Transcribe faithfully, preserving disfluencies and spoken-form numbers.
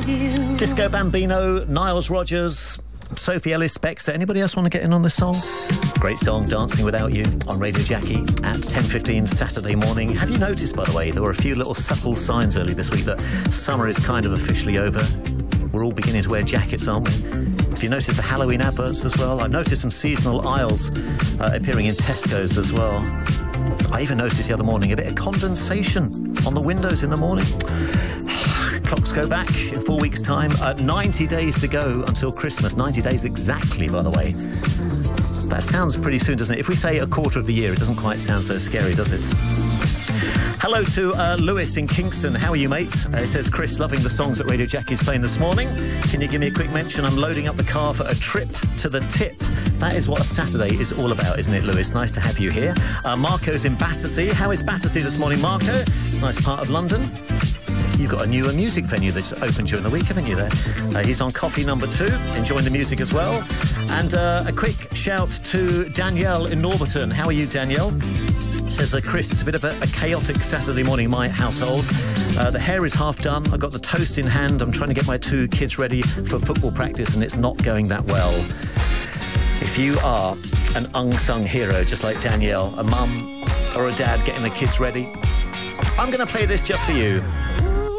Disco Bambino, Niles Rodgers, Sophie Ellis-Bextor. Anybody else want to get in on this song? Great song, Dancing Without You, on Radio Jackie at ten fifteen Saturday morning. Have you noticed, by the way, there were a few little subtle signs early this week that summer is kind of officially over? We're all beginning to wear jackets, aren't we? If you notice the Halloween adverts as well, I've noticed some seasonal aisles uh, appearing in Tesco's as well. I even noticed the other morning a bit of condensation on the windows in the morning. Clocks go back in four weeks' time. Uh, ninety days to go until Christmas. ninety days exactly, by the way. That sounds pretty soon, doesn't it? If we say a quarter of the year, it doesn't quite sound so scary, does it? Hello to uh, Lewis in Kingston. How are you, mate? Uh, it says, Chris, loving the songs that Radio Jackie's playing this morning. Can you give me a quick mention? I'm loading up the car for a trip to the tip. That is what a Saturday is all about, isn't it, Lewis? Nice to have you here. Uh, Marco's in Battersea. How is Battersea this morning, Marco? It's a nice part of London. You've got a newer music venue that's opened during the week, haven't you, there? Uh, he's on coffee number two, enjoying the music as well. And uh, a quick shout to Danielle in Norbiton. How are you, Danielle? Says, uh, Chris, it's a bit of a, a chaotic Saturday morning in my household. Uh, the hair is half done. I've got the toast in hand. I'm trying to get my two kids ready for football practice, and it's not going that well. If you are an unsung hero, just like Danielle, a mum or a dad getting the kids ready, I'm going to play this just for you.